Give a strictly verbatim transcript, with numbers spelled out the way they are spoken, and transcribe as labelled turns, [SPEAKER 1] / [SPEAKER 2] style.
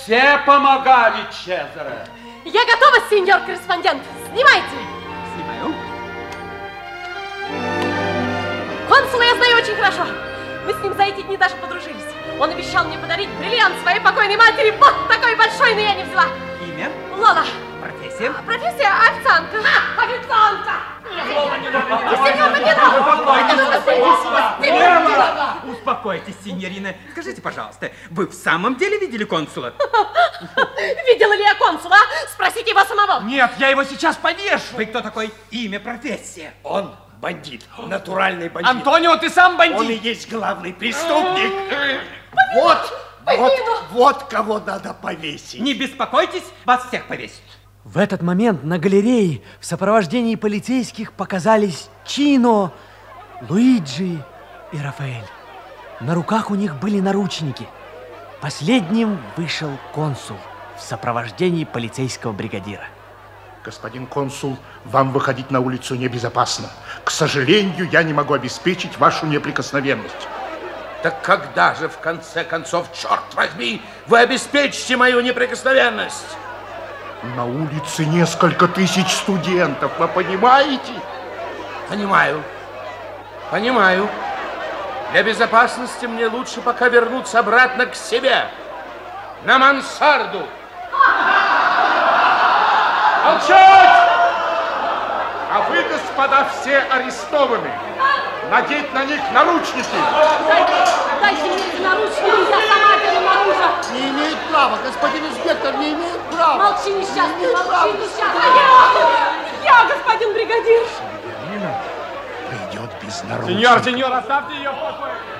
[SPEAKER 1] все помогали Чезаре.
[SPEAKER 2] Я готова, сеньор-корреспондент. Снимайте.
[SPEAKER 3] Снимаю.
[SPEAKER 2] Консула я знаю очень хорошо. Мы с ним за эти дни даже подружились. Он обещал мне подарить бриллиант своей покойной матери. Вот такой большой, но я не взяла.
[SPEAKER 3] Имя?
[SPEAKER 2] Лола.
[SPEAKER 3] Профессия?
[SPEAKER 2] А, профессия официантка. А, официантка!
[SPEAKER 3] Успокойтесь, синьорина. Скажите, пожалуйста, вы в самом деле видели консула?
[SPEAKER 2] Видела ли я консула? Спросите его самого.
[SPEAKER 1] Нет, я его сейчас повешу.
[SPEAKER 3] Вы кто такой? Имя, профессия?
[SPEAKER 4] Он бандит, натуральный бандит.
[SPEAKER 1] Антонио, ты сам бандит.
[SPEAKER 4] Он и есть главный преступник. Вот, вот, вот кого надо повесить.
[SPEAKER 3] Не беспокойтесь, вас всех повесят.
[SPEAKER 5] В этот момент на галерее в сопровождении полицейских показались Чино, Луиджи и Рафаэль. На руках у них были наручники. Последним вышел консул в сопровождении полицейского бригадира.
[SPEAKER 6] Господин консул, вам выходить на улицу небезопасно. К сожалению, я не могу обеспечить вашу неприкосновенность.
[SPEAKER 4] Так когда же, в конце концов, черт возьми, вы обеспечите мою неприкосновенность?
[SPEAKER 6] На улице несколько тысяч студентов, вы понимаете?
[SPEAKER 4] Понимаю, понимаю. Для безопасности мне лучше пока вернуться обратно к себе, на мансарду.
[SPEAKER 6] Молчать! А вы, господа, все арестованы. Надеть на них наручники.
[SPEAKER 2] Дайте, дайте мне эти наручники, я сама беру наружу.
[SPEAKER 7] Не имеет права, господин инспектор, не имеет права.
[SPEAKER 2] Молчи, несчастный, молчи, несчастный. Я, я, господин бригадир.
[SPEAKER 6] Синьорина придет без наручников.
[SPEAKER 1] Сеньор, сеньор, оставьте ее в покое.